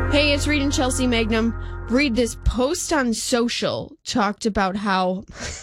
Hey, it's Reed and Chelsea Magnum. Read this post on social talked about how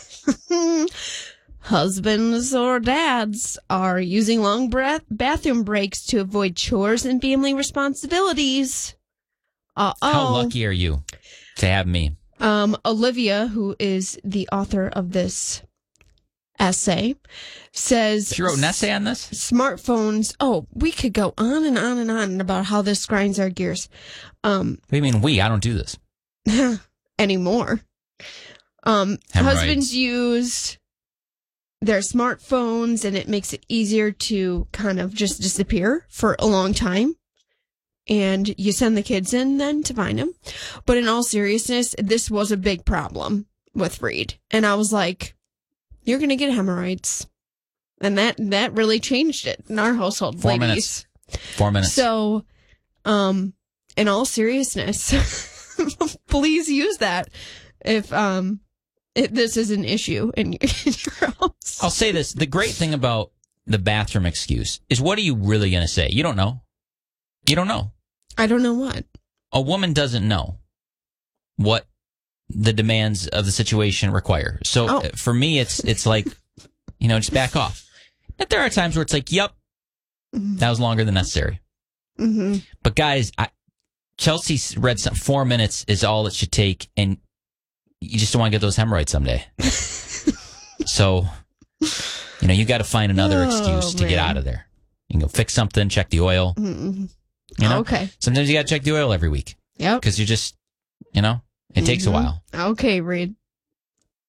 husbands or dads are using long bathroom breaks to avoid chores and family responsibilities. How lucky are you to have me? Olivia, who is the author of this essay, says... She wrote an essay on this? Smartphones... Oh, we could go on and on and on about how this grinds our gears. What do you mean we? I don't do this. Anymore. Husbands use their smartphones and it makes it easier to kind of just disappear for a long time. And you send the kids in then to find them. But in all seriousness, this was a big problem with Reed. And I was like, you're going to get hemorrhoids. And that really changed it in our household, 4 ladies. 4 minutes. So, in all seriousness, please use that if this is an issue in your house. I'll say this. The great thing about the bathroom excuse is, what are you really going to say? You don't know. You don't know. I don't know what. A woman doesn't know what the demands of the situation require. So for me, it's like, just back off. But there are times where it's like, yep, that was longer than necessary. Mm-hmm. But guys, Chelsea read 4 minutes is all it should take, and you just don't want to get those hemorrhoids someday. So, you got to find another excuse to get out of there. You can go fix something, check the oil. Mm-hmm. Okay. Sometimes you got to check the oil every week. Yep. Because you just, it takes a while. Okay, Reed.